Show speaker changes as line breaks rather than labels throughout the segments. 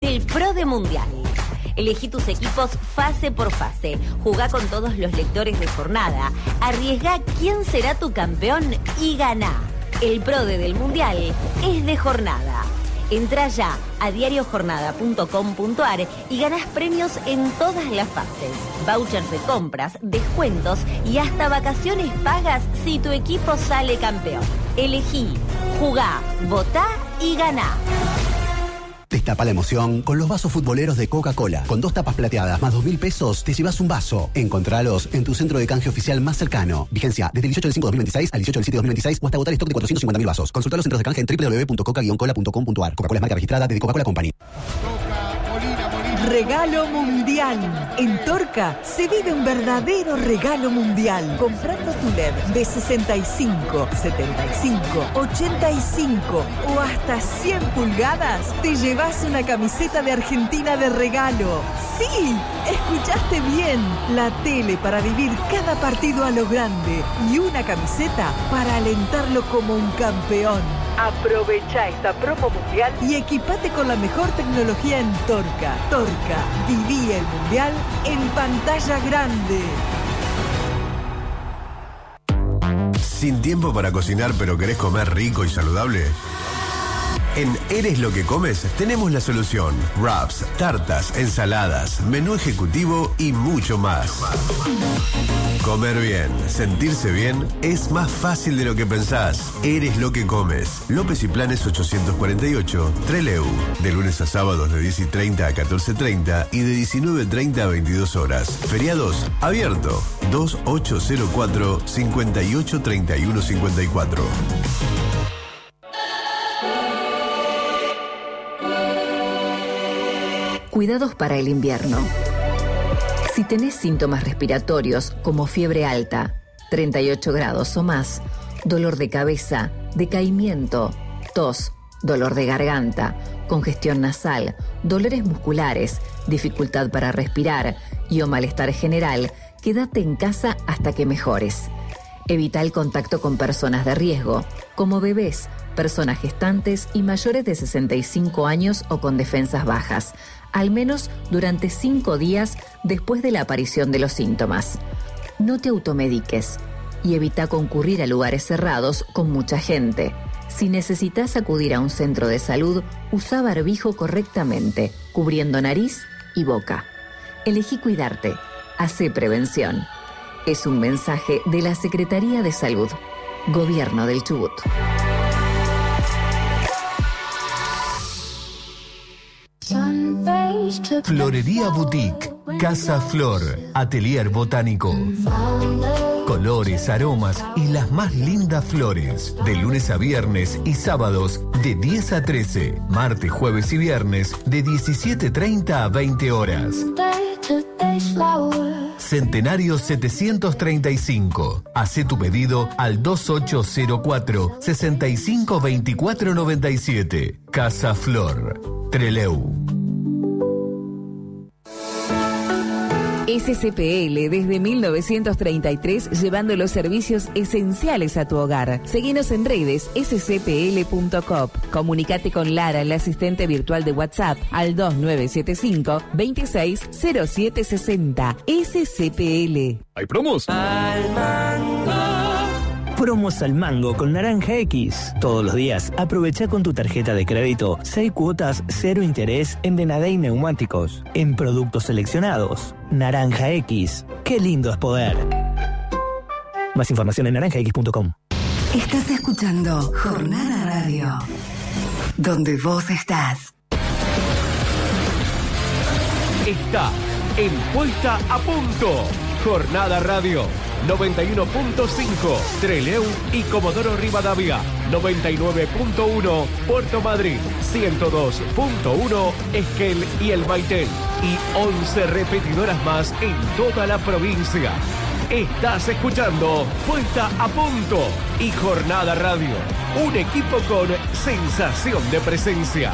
el Pro de Mundial. Elegí tus equipos fase por fase. Jugá con todos los lectores de jornada. Arriesgá quién será tu campeón y ganá. El Pro del Mundial es de jornada. Entrá ya a diariojornada.com.ar y ganás premios en todas las fases. Vouchers de compras, descuentos y hasta vacaciones pagas si tu equipo sale campeón. Elegí, jugá, votá y ganá.
Destapa la emoción con los vasos futboleros de Coca-Cola. Con 2 tapas plateadas más 2.000 pesos, te llevas un vaso. Encontralos en tu centro de canje oficial más cercano. Vigencia desde el 18 del 5/2026 al 18 del 7/2026 o hasta agotar stock de 450.000 vasos. Consulta los centros de canje en www.coca-cola.com.ar. Coca-Cola es marca registrada de Coca-Cola Company.
Regalo mundial. En Torca se vive un verdadero regalo mundial. Comprando tu LED de 65, 75, 85 o hasta 100 pulgadas, te llevas una camiseta de Argentina de regalo. ¡Sí! Escuchaste bien. La tele para vivir cada partido a lo grande y una camiseta para alentarlo como un campeón. Aprovecha esta promo mundial y equipate con la mejor tecnología en Torca. Torca, viví el mundial en pantalla grande.
¿Sin tiempo para cocinar pero querés comer rico y saludable? En Eres lo que comes tenemos la solución. Wraps, tartas, ensaladas, menú ejecutivo y mucho más. Comer bien, sentirse bien es más fácil de lo que pensás. Eres lo que comes. López y Planes 848, Trelew. De lunes a sábados de 10:30 a 14:30 y de 19:30 a 22 horas. Feriados, abierto. 2804 58 31 54.
Cuidados para el invierno. Si tenés síntomas respiratorios como fiebre alta, 38 grados o más, dolor de cabeza, decaimiento, tos, dolor de garganta, congestión nasal, dolores musculares, dificultad para respirar y o malestar general, quédate en casa hasta que mejores. Evita el contacto con personas de riesgo, como bebés, personas gestantes y mayores de 65 años o con defensas bajas, al menos durante 5 días después de la aparición de los síntomas. No te automediques y evita concurrir a lugares cerrados con mucha gente. Si necesitas acudir a un centro de salud, usa barbijo correctamente, cubriendo nariz y boca. Elegí cuidarte. Hacé prevención. Es un mensaje de la Secretaría de Salud. Gobierno del Chubut.
Florería Boutique, Casa Flor, Atelier Botánico. Colores, aromas y las más lindas flores. De lunes a viernes y sábados de 10 a 13. Martes, jueves y viernes de 17:30 a 20 horas. Centenario 735. Hacé tu pedido al 2804 652497. Casa Flor, Trelew.
SCPL desde 1933 llevando los servicios esenciales a tu hogar. Seguinos en redes scpl.coop. Comunicate con Lara, la asistente virtual de WhatsApp, al 2975 260760. SCPL.
¿Hay promos?
Al mango.
Promos al mango con Naranja X. Todos los días aprovecha con tu tarjeta de crédito 6 cuotas 0 interés en Denadey Neumáticos. En productos seleccionados. Naranja X. Qué lindo es poder. Más información en naranjax.com.
Estás escuchando Jornada Radio, donde vos estás.
Está en Puesta a Punto. Jornada Radio 91.5 Trelew y Comodoro Rivadavia, 99.1 Puerto Madrid, 102.1 Esquel y El Maitel y 11 repetidoras más en toda la provincia. Estás escuchando Puesta a Punto y Jornada Radio, un equipo con sensación de presencia.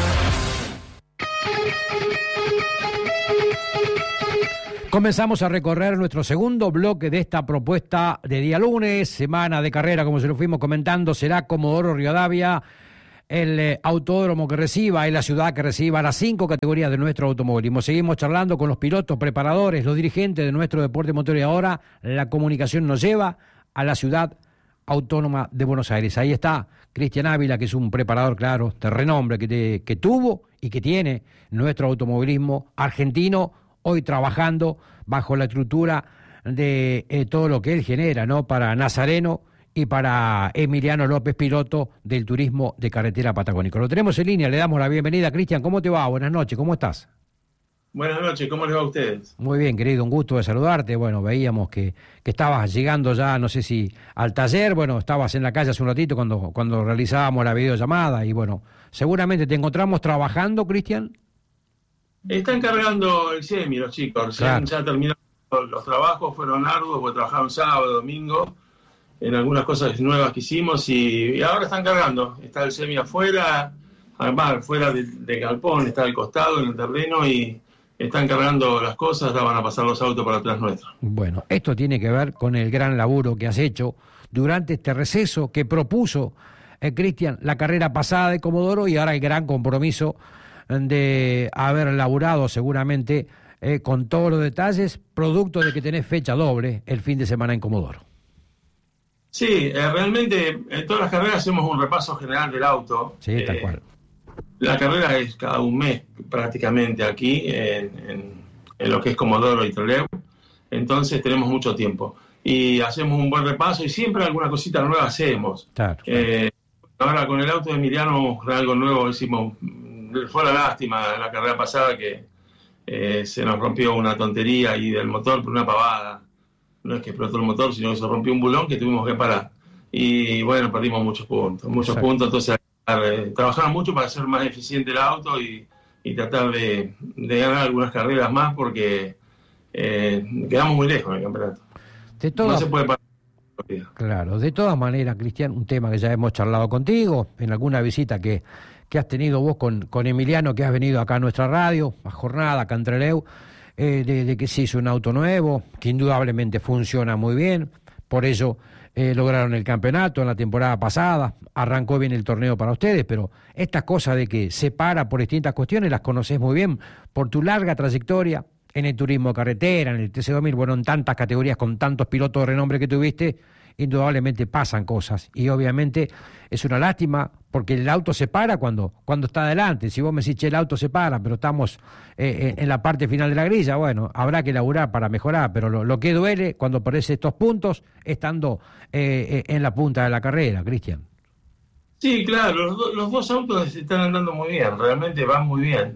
Comenzamos a recorrer nuestro segundo bloque de esta propuesta de día lunes, semana de carrera, como se lo fuimos comentando, será Comodoro Rivadavia, el autódromo que reciba, es la ciudad que reciba las 5 categorías de nuestro automovilismo. Seguimos charlando con los pilotos, preparadores, los dirigentes de nuestro deporte motor y ahora la comunicación nos lleva a la ciudad autónoma de Buenos Aires. Ahí está Cristian Ávila, que es un preparador, claro, de renombre, que tuvo y que tiene nuestro automovilismo argentino, hoy trabajando bajo la estructura de todo lo que él genera, ¿no? Para Nazareno y para Emiliano López, piloto del turismo de carretera patagónico. Lo tenemos en línea, le damos la bienvenida. Cristian, ¿cómo te va? Buenas noches, ¿cómo estás?
Buenas noches, ¿cómo les va a ustedes?
Muy bien, querido, un gusto de saludarte. Bueno, veíamos que estabas llegando ya, no sé si al taller, bueno, estabas en la calle hace un ratito cuando realizábamos la videollamada y bueno, seguramente te encontramos trabajando, Cristian.
Están cargando el semi los chicos, claro. Ya terminaron los trabajos, fueron arduos, porque trabajaron sábado, domingo, en algunas cosas nuevas que hicimos y ahora están cargando. Está el semi afuera, además fuera del galpón, está al costado en el terreno y están cargando las cosas, ya van a pasar los autos para atrás nuestro.
Bueno, esto tiene que ver con el gran laburo que has hecho durante este receso que propuso Cristian la carrera pasada de Comodoro y ahora el gran compromiso de haber laburado seguramente con todos los detalles, producto de que tenés fecha doble el fin de semana en Comodoro.
Sí, realmente en todas las carreras hacemos un repaso general del auto.
Sí, tal cual.
La carrera es cada un mes prácticamente aquí en lo que es Comodoro y Trelew, entonces tenemos mucho tiempo y hacemos un buen repaso y siempre alguna cosita nueva hacemos. Claro. Ahora con el auto de Emiliano algo nuevo hicimos, fue la lástima la carrera pasada que se nos rompió una tontería y del motor por una pavada. No es que explotó el motor, sino que se rompió un bulón que tuvimos que parar. Y bueno, perdimos muchos puntos, entonces trabajaron mucho para hacer más eficiente el auto y tratar de ganar algunas carreras más porque quedamos muy lejos en el campeonato. No se puede parar.
Claro, de todas maneras, Cristian, un tema que ya hemos charlado contigo, en alguna visita que has tenido vos con Emiliano, que has venido acá a nuestra radio, a Jornada, acá en Trelew, de que se hizo un auto nuevo, que indudablemente funciona muy bien, por eso lograron el campeonato en la temporada pasada, arrancó bien el torneo para ustedes, pero estas cosas de que se para por distintas cuestiones las conocés muy bien por tu larga trayectoria en el turismo de carretera, en el TC2000, bueno, en tantas categorías con tantos pilotos de renombre que tuviste, indudablemente pasan cosas y obviamente es una lástima porque el auto se para cuando está adelante. Si vos me decís, che, el auto se para, pero estamos en la parte final de la grilla, bueno, habrá que laburar para mejorar, pero lo que duele cuando perdés estos puntos estando en la punta de la carrera, Cristian.
Sí, claro, los dos autos están andando muy bien, realmente van muy bien.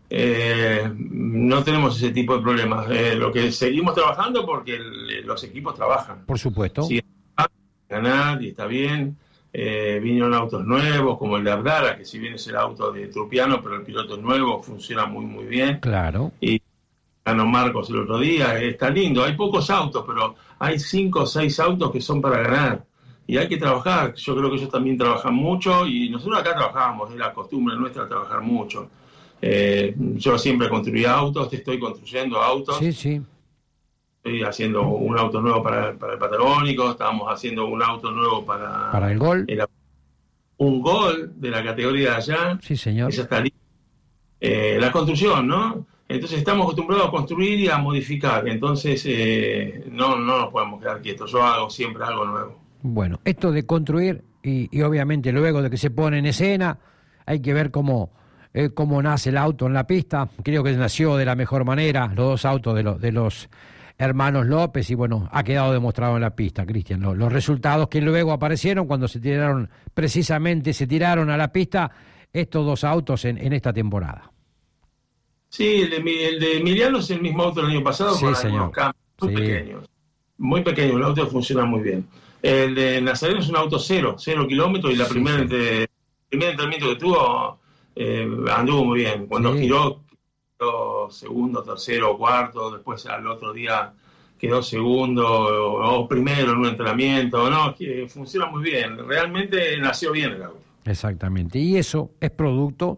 No tenemos ese tipo de problemas. Lo que seguimos trabajando porque los equipos trabajan.
Por supuesto.
Sí, ganar y está bien. Vinieron autos nuevos como el de Abdala, que si bien es el auto de Trupiano, pero el piloto es nuevo, funciona muy muy bien.
Claro.
Y ganó Marcos el otro día, está lindo. Hay pocos autos, pero hay 5 o 6 autos que son para ganar. Y hay que trabajar. Yo creo que ellos también trabajan mucho y nosotros acá trabajamos, es la costumbre nuestra trabajar mucho. Yo siempre construí autos, estoy construyendo autos.
Sí, sí.
Estoy haciendo un auto nuevo para el Patagónico, estábamos haciendo un auto nuevo para
el Gol.
Un Gol de la categoría de allá.
Sí, señor.
Esa está lista. La construcción, ¿no? Entonces estamos acostumbrados a construir y a modificar. Entonces no nos podemos quedar quietos. Yo hago siempre algo nuevo.
Bueno, esto de construir y obviamente luego de que se pone en escena, hay que ver cómo nace el auto en la pista. Creo que nació de la mejor manera, los dos autos de los hermanos López, y bueno, ha quedado demostrado en la pista, Cristian, los resultados que luego aparecieron cuando se tiraron a la pista estos dos autos en esta temporada.
Sí, el de Emiliano es el mismo auto del año pasado,
sí,
con
algunos
cambios muy pequeños, el auto funciona muy bien. El de Nazareno es un auto 0 kilómetros y la primer entrenamiento que tuvo anduvo muy bien. Cuando giró segundo, tercero, cuarto, después al otro día quedó segundo o primero en un entrenamiento, ¿no? Que funciona muy bien, realmente nació bien el auto.
Exactamente, y eso es producto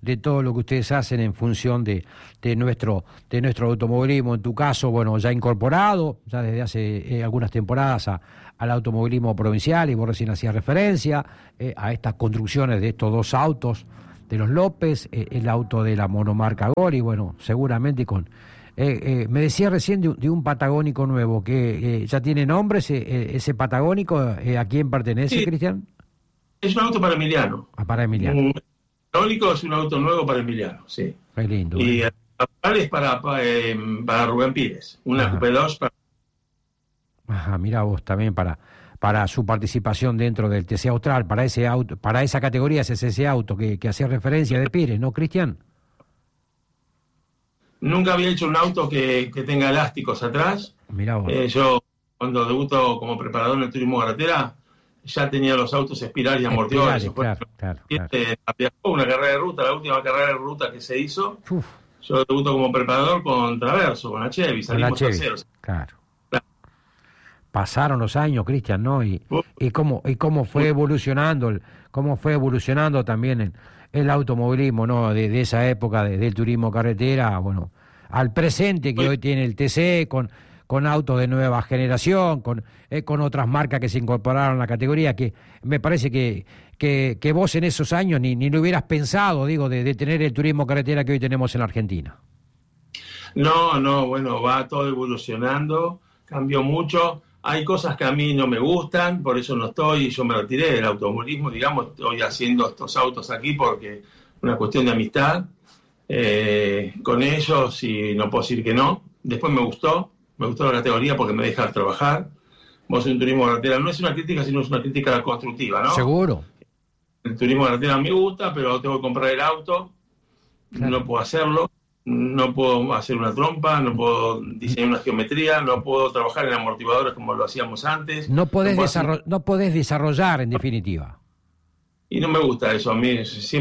de todo lo que ustedes hacen en función de nuestro automovilismo. En tu caso, bueno, ya incorporado, ya desde hace algunas temporadas al automovilismo provincial, y vos recién hacías referencia a estas construcciones de estos 2 autos de los López, el auto de la monomarca Gol, y bueno, seguramente con... me decía recién de un patagónico nuevo, que ya tiene nombre ese patagónico, ¿a quién pertenece, sí, Cristian?
Es un auto para Emiliano.
Para Emiliano.
Un patagónico es un auto nuevo para Emiliano, sí.
Qué lindo.
Y el actual es para Rubén Pires, una Coupé 2 para...
Ajá, mira vos, también para su participación dentro del TC Austral, para ese auto, para esa categoría es ese auto que hacía referencia de Pires, ¿no, Cristian?
Nunca había hecho un auto que tenga elásticos atrás.
Mirá vos.
Yo, cuando debuto como preparador en el turismo carretera, ya tenía los autos espirales y amortiguadores.
Claro.
Una carrera de ruta, la última carrera de ruta que se hizo, yo debuto como preparador con Traverso, con la Chevy, salimos terceros.
Claro. Pasaron los años, Cristian, ¿no? Y cómo fue evolucionando, también el automovilismo, ¿no? De esa época del turismo carretera, bueno, al presente que hoy tiene el TC, con autos de nueva generación, con otras marcas que se incorporaron a la categoría, que me parece que vos en esos años ni lo hubieras pensado, digo, de tener el turismo carretera que hoy tenemos en la Argentina.
No, bueno, va todo evolucionando, cambió mucho. Hay cosas que a mí no me gustan, por eso yo me retiré del automovilismo, digamos, estoy haciendo estos autos aquí porque una cuestión de amistad con ellos, y no puedo decir que no. Después me gustó la categoría porque me deja trabajar. Vos en un turismo carretera, no es una crítica, sino es una crítica constructiva, ¿no?
Seguro.
El turismo carretera me gusta, pero tengo que comprar el auto, claro. No puedo hacerlo. No puedo hacer una trompa, no puedo diseñar una geometría, no puedo trabajar en amortiguadores como lo hacíamos antes.
No podés desarrollar, en definitiva.
Y no me gusta eso. A mí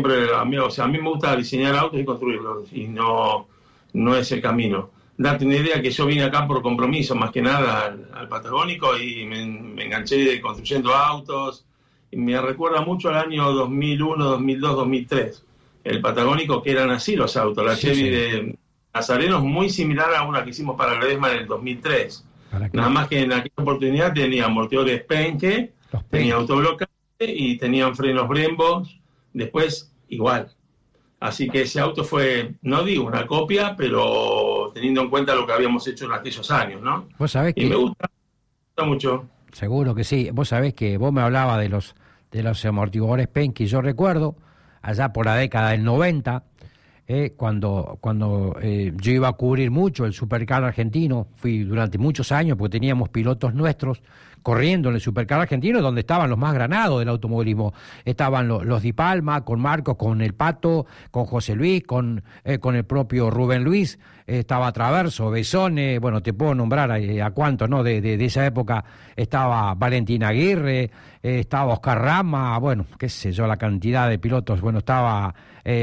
me gusta diseñar autos y construirlos, y no es el camino. Date una idea que yo vine acá por compromiso, más que nada, al Patagónico, y me enganché construyendo autos, y me recuerda mucho al año 2001, 2002, 2003. El Patagónico, que eran así los autos, la Chevy de Nazareno es muy similar a una que hicimos para Ledesma en el 2003. Nada más que en aquella oportunidad tenía amortiguadores Penske, tenía autoblocaje y tenían frenos Brembo, después igual. Así que ese auto fue, no digo una copia, pero teniendo en cuenta lo que habíamos hecho en aquellos años, ¿no?
Vos sabés
y me gusta mucho.
Seguro que sí. Vos sabés que vos me hablabas de los amortiguadores Penske, y yo recuerdo allá por la década del 90, cuando yo iba a cubrir mucho el Supercar argentino, fui durante muchos años, porque teníamos pilotos nuestros corriendo en el Supercar argentino, donde estaban los más granados del automovilismo. Estaban los Di Palma, con Marcos, con el Pato, con José Luis, con el propio Rubén Luis, estaba Traverso, Besone, bueno, te puedo nombrar a cuántos, ¿no? De esa época estaba Valentín Aguirre, estaba Oscar Rama, bueno, qué sé yo, la cantidad de pilotos, bueno, estaba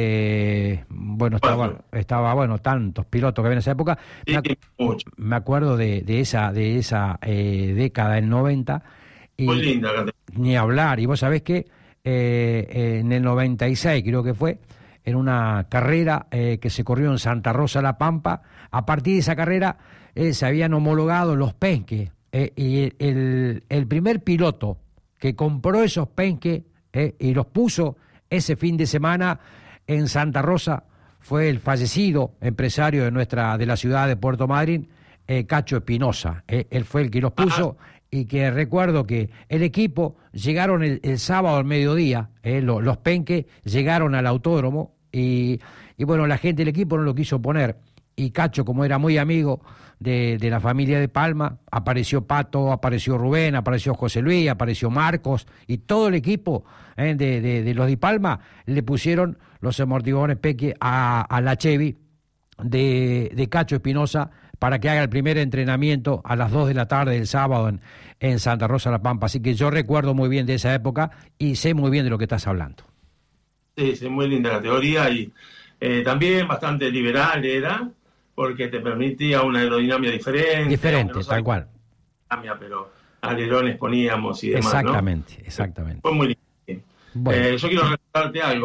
tantos pilotos que había en esa época. Me acuerdo de esa década del 90. Y
muy linda.
Ni hablar. Y vos sabés que en el 96, creo que fue, en una carrera que se corrió en Santa Rosa La Pampa, a partir de esa carrera se habían homologado los Penske, y el primer piloto que compró esos Penske y los puso ese fin de semana en Santa Rosa fue el fallecido empresario de la ciudad de Puerto Madryn, Cacho Espinosa. Él fue el que los puso. Y que recuerdo que el equipo llegaron el sábado al mediodía, los Penske llegaron al autódromo, y bueno, la gente del equipo no lo quiso poner, y Cacho, como era muy amigo de la familia de Palma, apareció Pato, apareció Rubén, apareció José Luis, apareció Marcos, y todo el equipo de los Di Palma le pusieron los amortiguadores Penske a la Chevy de Cacho Espinosa, para que haga el primer entrenamiento a las 2 de la tarde del sábado en Santa Rosa La Pampa. Así que yo recuerdo muy bien de esa época y sé muy bien de lo que estás hablando.
Sí, muy linda categoría, y también bastante liberal era, porque te permitía una aerodinámica diferente.
Diferente, tal cual.
Pero alerones poníamos y demás,
exactamente,
¿no?
Exactamente.
Fue muy lindo. Bueno. Yo quiero recordarte algo.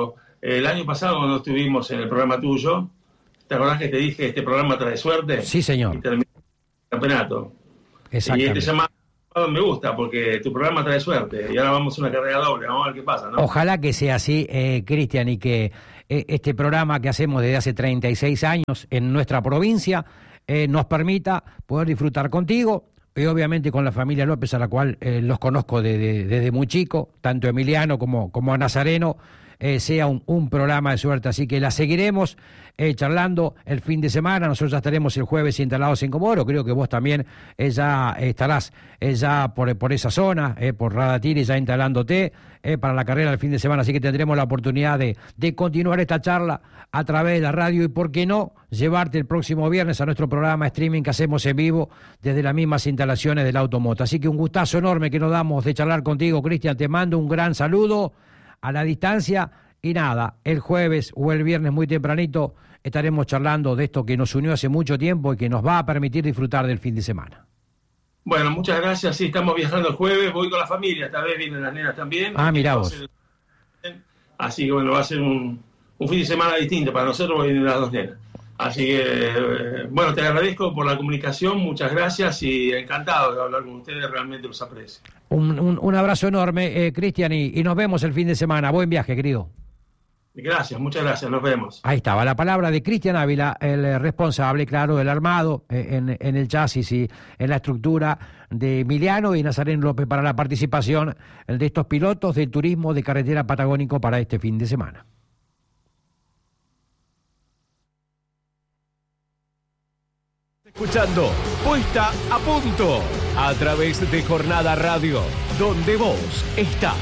El año pasado, cuando estuvimos en el programa tuyo, ¿te acordás que te dije este programa trae suerte?
Sí, señor.
Y terminó el campeonato.
Exactamente.
Y este llamado me gusta porque tu programa trae suerte. Y ahora vamos a una carrera doble, vamos a ver qué pasa, ¿no?
Ojalá que sea así, Cristian, y que este programa que hacemos desde hace 36 años en nuestra provincia nos permita poder disfrutar contigo y obviamente con la familia López, a la cual los conozco desde muy chico, tanto Emiliano como a Nazareno, sea un programa de suerte. Así que la seguiremos charlando el fin de semana. Nosotros ya estaremos el jueves instalados en Comodoro. Creo que vos también ya estarás ya por esa zona, por Radatiri, ya instalándote para la carrera del fin de semana. Así que tendremos la oportunidad de continuar esta charla a través de la radio y, ¿por qué no?, llevarte el próximo viernes a nuestro programa streaming que hacemos en vivo desde las mismas instalaciones del Automoto. Así que un gustazo enorme que nos damos de charlar contigo, Cristian. Te mando un gran saludo a la distancia y nada, el jueves o el viernes muy tempranito estaremos charlando de esto que nos unió hace mucho tiempo y que nos va a permitir disfrutar del fin de semana.
Bueno, muchas gracias. Sí, estamos viajando el jueves, voy con la familia, esta vez vienen las nenas también.
Ah, mirá vos.
Así que bueno, va a ser un fin de semana distinto para nosotros, porque vienen las dos nenas. Así que, bueno, te agradezco por la comunicación, muchas gracias y encantado de hablar con ustedes, realmente los aprecio.
Un abrazo enorme, Cristian, y nos vemos el fin de semana. Buen viaje, querido.
Gracias, muchas gracias, nos vemos.
Ahí estaba la palabra de Cristian Ávila, el responsable, claro, del armado en el chasis y en la estructura de Emiliano y Nazareno López para la participación de estos pilotos del turismo de carretera patagónico para este fin de semana.
Escuchando Puesta a Punto a través de Jornada Radio, donde vos estás.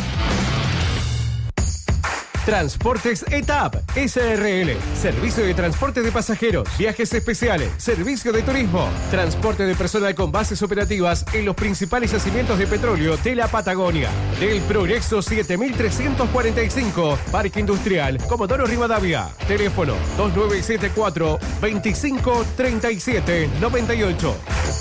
Transportes ETAP SRL, servicio de transporte de pasajeros, viajes especiales, servicio de turismo, transporte de personal con bases operativas en los principales yacimientos de petróleo de la Patagonia. Del Progreso 7345, Parque Industrial, Comodoro Rivadavia. Teléfono 2974 25 37 98.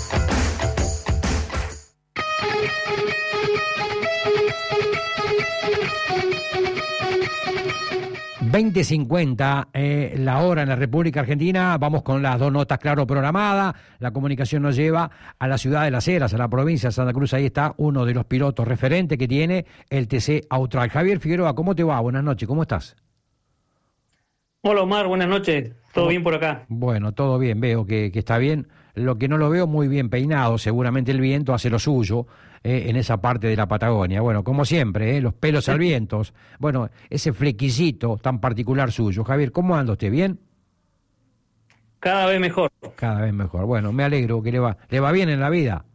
20:50 la hora en la República Argentina. Vamos con las dos notas, claro, programadas. La comunicación nos lleva a la ciudad de Las Heras, a la provincia de Santa Cruz. Ahí está uno de los pilotos referentes que tiene el TC Austral. Javier Figueroa, ¿cómo te va? Buenas noches, ¿cómo estás?
Hola Omar, buenas noches. ¿Todo bien por acá?
Bueno, todo bien, veo que está bien. Lo que no lo veo muy bien peinado, seguramente el viento hace lo suyo en esa parte de la Patagonia. Bueno, como siempre, los pelos al viento. Bueno, ese flequillito tan particular suyo. Javier, ¿cómo anda usted? ¿Bien?
Cada vez mejor.
Cada vez mejor. Bueno, me alegro que le va bien en la vida.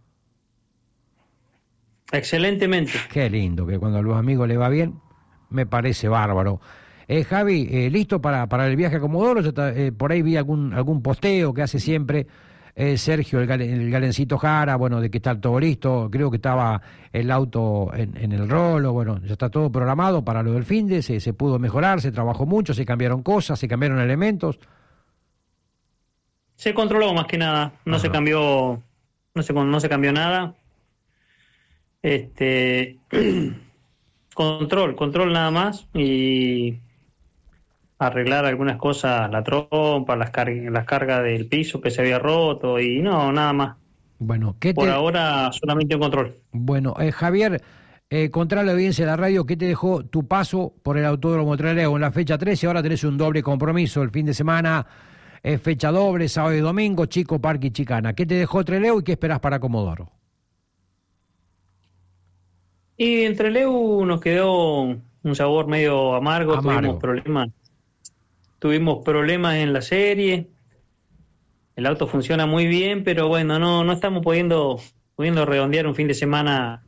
Excelentemente.
Qué lindo que cuando a los amigos le va bien, me parece bárbaro. Javi, ¿listo para el viaje a Comodoro? Por ahí vi algún posteo que hace siempre Sergio, el Galencito Jara, bueno, de que está todo listo. Creo que estaba el auto en el rolo, bueno, ya está todo programado para lo del finde, se pudo mejorar, se trabajó mucho, se cambiaron cosas, se cambiaron elementos.
Se controló más que nada, no se cambió nada. Control nada más y arreglar algunas cosas, la trompa, las cargas del piso que se había roto y no, nada más.
Bueno,
por ahora solamente un control.
Bueno, Javier, contra la audiencia de la radio, ¿qué te dejó tu paso por el Autódromo Trelew en la fecha 13? Ahora tenés un doble compromiso el fin de semana, fecha doble, sábado y domingo, Chico, Parque y Chicana. ¿Qué te dejó Trelew y qué esperás para Comodoro?
Y en Trelew nos quedó un sabor medio amargo. Tuvimos problemas en la serie. El auto funciona muy bien, pero bueno, no estamos pudiendo redondear un fin de semana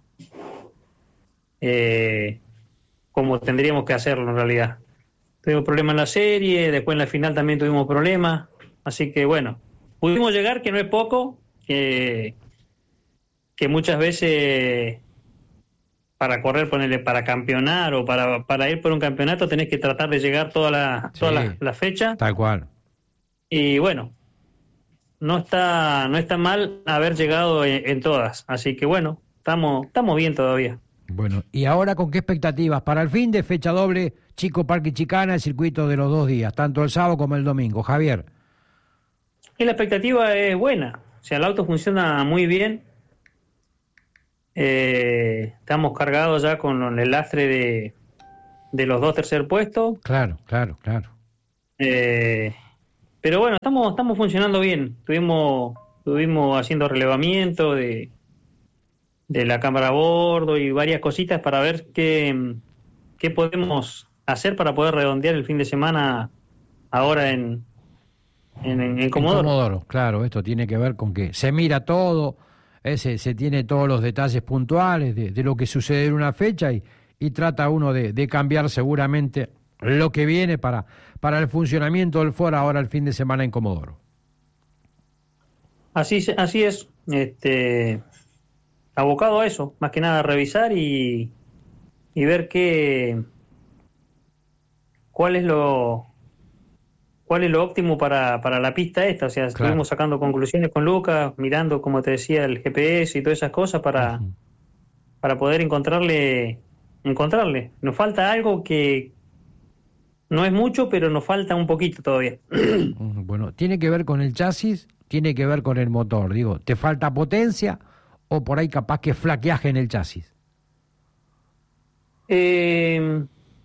como tendríamos que hacerlo en realidad. Tuvimos problemas en la serie, después en la final también tuvimos problemas, así que bueno, pudimos llegar, que no es poco, que muchas veces para correr, ponerle para campeonar o para ir por un campeonato tenés que tratar de llegar toda la fecha.
Tal cual.
Y bueno, no está mal haber llegado en todas, así que bueno, estamos bien todavía.
Bueno, ¿y ahora con qué expectativas? Para el fin de fecha doble, Chico Parque Chicana, el circuito de los 2 días, tanto el sábado como el domingo. Javier.
Y la expectativa es buena, o sea, el auto funciona muy bien. Estamos cargados ya con el lastre de los 2 tercer puestos.
Claro.
Pero bueno, estamos funcionando bien. Estuvimos haciendo relevamiento de la cámara a bordo y varias cositas para ver qué podemos hacer para poder redondear el fin de semana ahora en Comodoro.
En Comodoro, claro, esto tiene que ver con que se mira todo, se tiene todos los detalles puntuales de lo que sucede en una fecha y trata uno de cambiar seguramente lo que viene para el funcionamiento del foro ahora el fin de semana en Comodoro.
Así es, abocado a eso, más que nada a revisar y ver cuál es lo óptimo para la pista esta. O sea, estuvimos sacando conclusiones con Lucas, mirando, como te decía, el GPS y todas esas cosas para poder encontrarle. Nos falta algo que no es mucho, pero nos falta un poquito todavía.
Bueno, ¿tiene que ver con el chasis? ¿Tiene que ver con el motor? Digo, ¿te falta potencia o por ahí capaz que flaqueaje en el chasis?
Le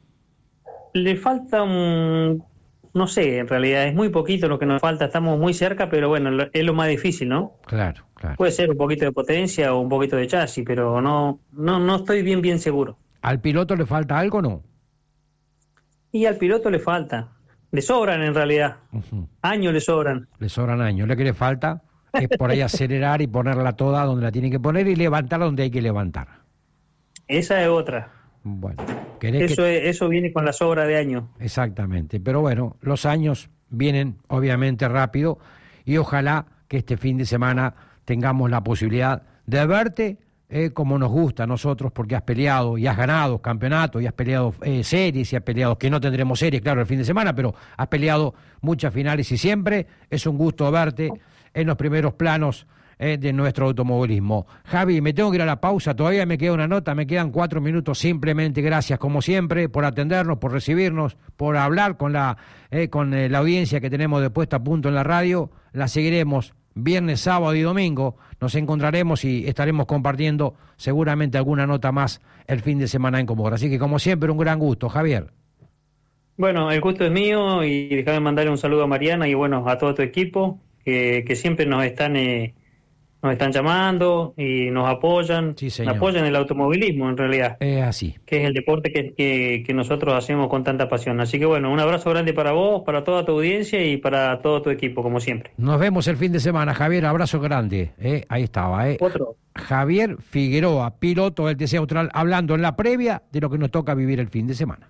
falta no sé, en realidad es muy poquito lo que nos falta, estamos muy cerca, pero bueno, es lo más difícil, ¿no?
Claro.
Puede ser un poquito de potencia o un poquito de chasis, pero no estoy bien seguro.
¿Al piloto le falta algo o no?
Y al piloto le falta. Le sobran en realidad. Años le sobran.
Le sobran años. Lo que le falta es por ahí acelerar y ponerla toda donde la tiene que poner y levantar donde hay que levantar.
Esa es otra.
Bueno,
eso viene con la sobra de años.
Exactamente. Pero bueno, los años vienen obviamente rápido y ojalá que este fin de semana tengamos la posibilidad de verte como nos gusta a nosotros, porque has peleado y has ganado campeonatos y has peleado series y has peleado, que no tendremos series, claro, el fin de semana, pero has peleado muchas finales y siempre es un gusto verte en los primeros planos de nuestro automovilismo. Javi, me tengo que ir a la pausa, todavía me queda una nota, me quedan 4 minutos, simplemente gracias como siempre por atendernos, por recibirnos, por hablar con la audiencia que tenemos de Puesta a Punto en la radio. La seguiremos viernes, sábado y domingo, nos encontraremos y estaremos compartiendo seguramente alguna nota más el fin de semana en Comodoro. Así que como siempre un gran gusto, Javier.
Bueno, el gusto es mío y déjame mandarle un saludo a Mariana y bueno, a todo tu equipo que siempre nos están llamando y nos apoyan, apoyan el automovilismo en realidad.
Es así.
Que es el deporte que nosotros hacemos con tanta pasión. Así que bueno, un abrazo grande para vos, para toda tu audiencia y para todo tu equipo, como siempre.
Nos vemos el fin de semana, Javier, abrazo grande. Ahí estaba.
Otro.
Javier Figueroa, piloto del TC Austral, hablando en la previa de lo que nos toca vivir el fin de semana.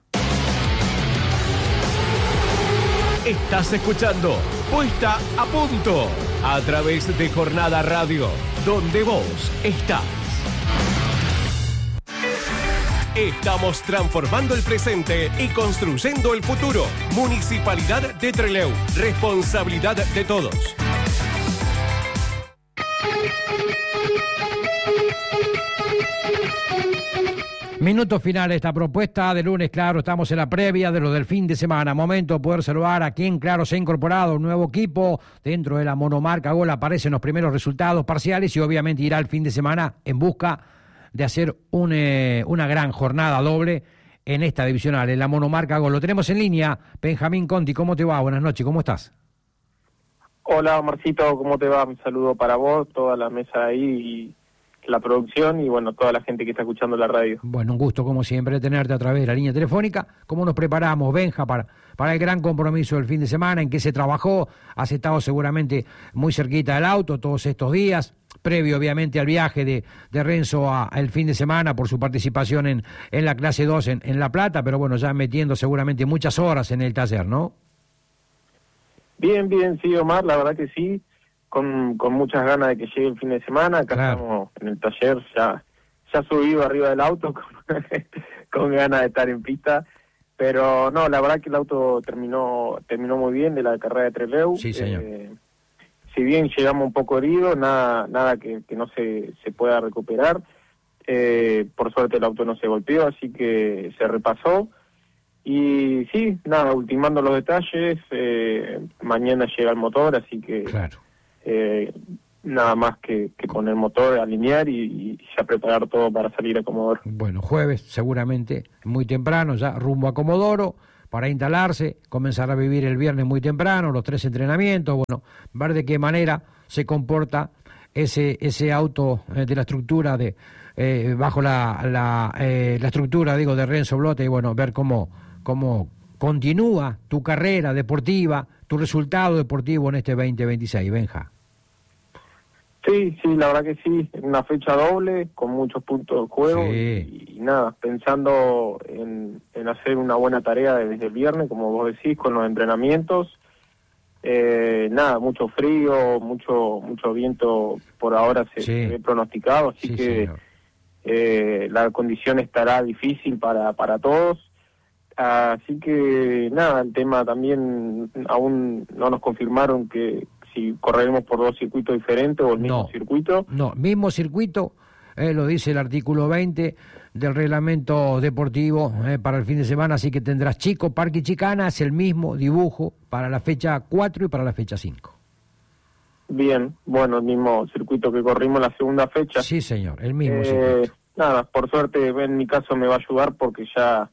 Estás escuchando Puesta a Punto a través de Jornada Radio, donde vos estás. Estamos transformando el presente y construyendo el futuro. Municipalidad de Trelew. Responsabilidad de todos.
Minuto final de esta propuesta de lunes, claro, estamos en la previa de lo del fin de semana. Momento de poder saludar a quien, claro, se ha incorporado un nuevo equipo dentro de la monomarca Gol. Aparecen los primeros resultados parciales y obviamente irá el fin de semana en busca de hacer una gran jornada doble en esta divisional, en la monomarca Gol. Lo tenemos en línea, Benjamín Conti, ¿cómo te va? Buenas noches, ¿cómo estás?
Hola, Marcito, ¿cómo te va? Un saludo para vos, toda la mesa ahí y la producción y bueno, toda la gente que está escuchando la radio.
Bueno, un gusto como siempre tenerte a través de la línea telefónica. ¿Cómo nos preparamos, Benja, para el gran compromiso del fin de semana? ¿En qué se trabajó? Has estado seguramente muy cerquita del auto todos estos días, previo obviamente al viaje de Renzo el fin de semana por su participación en la clase 2 en La Plata, pero bueno, ya metiendo seguramente muchas horas en el taller, ¿no?
Bien, sí, Omar, la verdad que sí. Con muchas ganas de que llegue el fin de semana. Acá estamos en el taller, ya subido arriba del auto, con ganas de estar en pista. Pero no, la verdad que el auto terminó muy bien de la carrera de Trelew.
Sí, señor.
Si bien llegamos un poco heridos, nada que no se pueda recuperar. Por suerte el auto no se golpeó, así que se repasó. Y sí, nada, ultimando los detalles, mañana llega el motor, así que
claro.
Nada más que poner el motor, alinear y ya preparar todo para salir a Comodoro.
Bueno, jueves seguramente, muy temprano, ya rumbo a Comodoro, para instalarse, comenzar a vivir el viernes muy temprano, los 3 entrenamientos, bueno, ver de qué manera se comporta ese auto de la estructura bajo la estructura, digo, de Renzo Blotte, y bueno, ver cómo continúa tu carrera deportiva, tu resultado deportivo en este 2026, Benja.
Sí, la verdad que sí, una fecha doble, con muchos puntos de juego,
sí.
y nada, pensando en hacer una buena tarea desde el viernes, como vos decís, con los entrenamientos. Nada, mucho frío, mucho viento por ahora se ve pronosticado, así que la condición estará difícil para todos. Así que nada, el tema también aún no nos confirmaron que si correremos por 2 circuitos diferentes o el mismo circuito.
No, mismo circuito, lo dice el artículo 20 del reglamento deportivo para el fin de semana, así que tendrás Chico, Parque Chicana, es el mismo dibujo para la fecha 4 y para la fecha 5.
Bien, bueno, el mismo circuito que corrimos la segunda fecha.
Sí, señor, el mismo circuito.
Nada, por suerte en mi caso me va a ayudar porque ya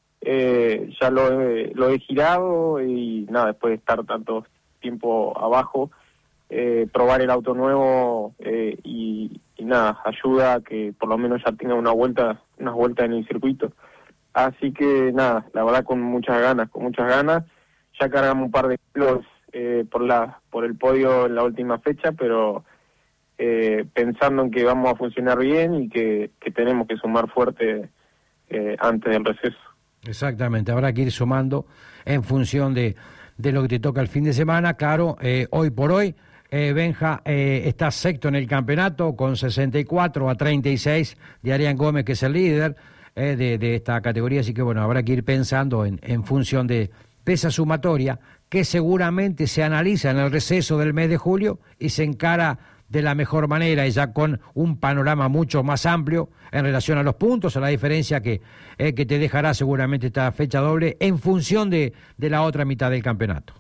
lo he girado y nada, después de estar tanto tiempo abajo, probar el auto nuevo y nada, ayuda a que por lo menos ya tenga unas vueltas en el circuito. Así que nada, la verdad con muchas ganas, ya cargamos un par de kilos por el podio en la última fecha, pero pensando en que vamos a funcionar bien y que tenemos que sumar fuerte antes del receso.
Exactamente, habrá que ir sumando en función de lo que te toca el fin de semana. Claro, hoy por hoy, Benja está sexto en el campeonato con 64 a 36 de Arián Gómez, que es el líder de esta categoría, así que bueno, habrá que ir pensando en función de esa sumatoria que seguramente se analiza en el receso del mes de julio y se encara de la mejor manera y ya con un panorama mucho más amplio en relación a los puntos, a la diferencia que te dejará seguramente esta fecha doble en función de la otra mitad del campeonato.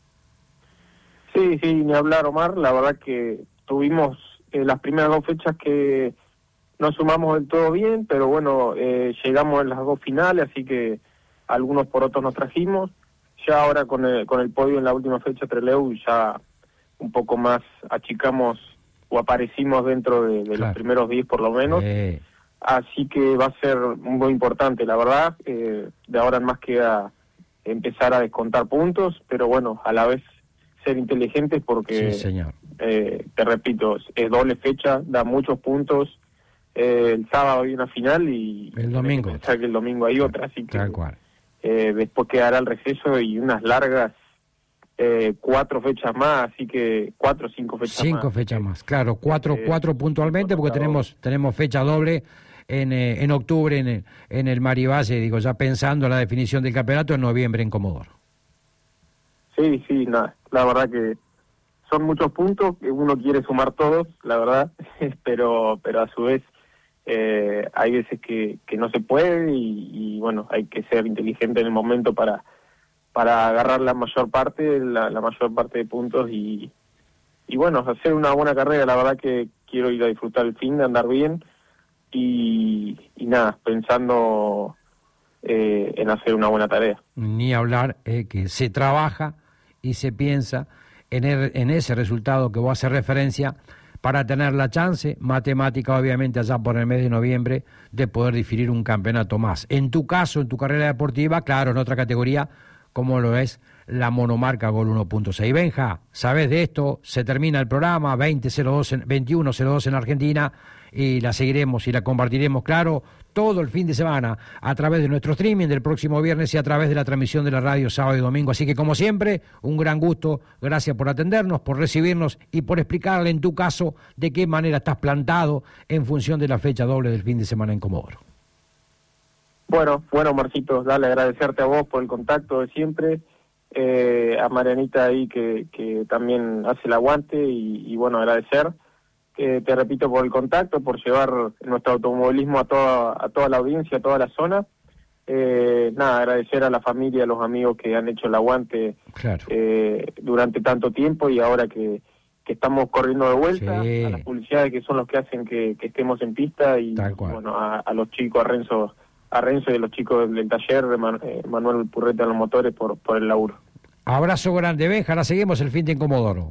Sí, ni hablar, Omar. La verdad que tuvimos las primeras 2 fechas que no sumamos del todo bien, pero bueno, llegamos en las 2 finales, así que algunos por otros nos trajimos. Ya ahora con el podio en la última fecha Trelew ya un poco más achicamos o aparecimos dentro de los primeros 10 por lo menos. Así que va a ser muy importante, la verdad. De ahora en más queda empezar a descontar puntos, pero bueno, a la vez ser inteligentes porque,
sí, señor.
Te repito, es doble fecha, da muchos puntos. El sábado hay una final y
el domingo.
Pensar que el domingo hay otra, así que
tal cual.
Después quedará el receso y unas largas 4 fechas más, así que 4 o 5 fechas más.
5 fechas más, claro, 4 puntualmente porque tenemos fecha doble en octubre en el Marivalle, digo, ya pensando en la definición del campeonato en noviembre en Comodoro.
Sí, nada, la verdad que son muchos puntos que uno quiere sumar todos, la verdad, pero a su vez hay veces que no se puede y bueno, hay que ser inteligente en el momento para agarrar la mayor parte de puntos y bueno, hacer una buena carrera. La verdad que quiero ir a disfrutar el fin de andar bien y nada, pensando en hacer una buena tarea.
Ni hablar que se trabaja y se piensa en ese resultado que vos haces referencia para tener la chance matemática, obviamente, allá por el mes de noviembre, de poder definir un campeonato más. En tu caso, en tu carrera deportiva, claro, en otra categoría, como lo es la monomarca Gol 1.6. Benja, sabés de esto, se termina el programa, 21:02 en Argentina, y la seguiremos y la compartiremos, claro, todo el fin de semana a través de nuestro streaming del próximo viernes y a través de la transmisión de la radio sábado y domingo. Así que, como siempre, un gran gusto. Gracias por atendernos, por recibirnos y por explicarle, en tu caso, de qué manera estás plantado en función de la fecha doble del fin de semana en Comodoro.
Bueno, Marcito, dale, agradecerte a vos por el contacto de siempre, a Marianita ahí que también hace el aguante y bueno, agradecer. te repito, por el contacto, por llevar nuestro automovilismo a toda la audiencia, a toda la zona. Agradecer a la familia, a los amigos que han hecho el aguante durante tanto tiempo, y ahora que estamos corriendo de vuelta, a las publicidades que son los que hacen que estemos en pista, y bueno, a los chicos, a Renzo y a los chicos del taller, Manuel Purreta en los motores, por el laburo.
Abrazo grande, Benja, la seguimos el fin de Comodoro.